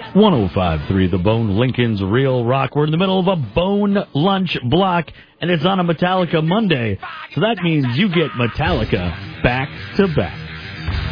105.3 The Bone, Lincoln's Real Rock. We're in the middle of a Bone lunch block, and it's on a Metallica Monday. So that means you get Metallica back to back.